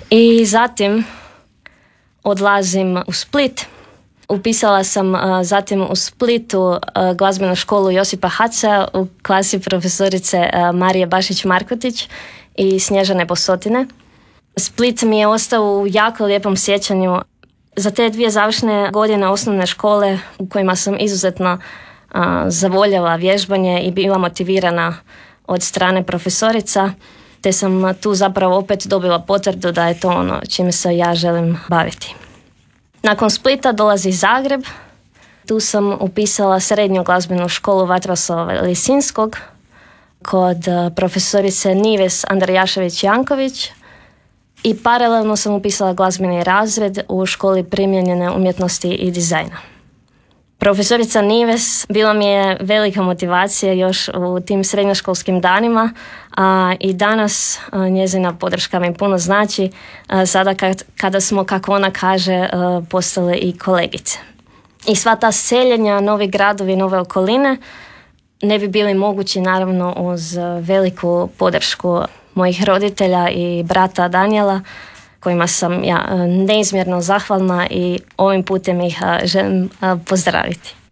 I zatim odlazim u Split. Upisala sam zatim u Splitu glazbenu školu Josipa Haca u klasi profesorice Marije Bašić-Markotić i Snježane Bosotine. Split mi je ostao u jako lijepom sjećanju. Za te 2 završne godine osnovne škole u kojima sam izuzetno zavoljela vježbanje i bila motivirana od strane profesorica, te sam tu zapravo opet dobila potvrdu da je to ono čime se ja želim baviti. Nakon Splita dolazi Zagreb. Tu sam upisala srednju glazbenu školu Vatroslava Lisinskog kod profesorice Nives Andrijašević-Janković i paralelno sam upisala glazbeni razred u školi primijenjene umjetnosti i dizajna. Profesorica Nives bila mi je velika motivacija još u tim srednjoškolskim danima, a i danas njezina podrška mi puno znači, sada kada smo, kako ona kaže, postale i kolegice. I sva ta seljenja, novi gradovi, nove okoline ne bi bili mogući naravno uz veliku podršku mojih roditelja i brata Danijela, kojima sam ja neizmjerno zahvalna i ovim putem ih želim pozdraviti.